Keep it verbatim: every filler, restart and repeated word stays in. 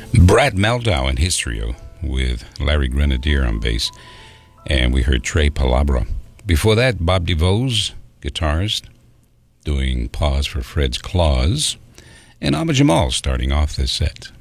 Brad Meldau and Histrio with Larry Grenadier on bass. And we heard Trey Palabra. Before that, Bob DeVos, guitarist, doing Pause for Fred's Claws. And Abba Jamal starting off this set.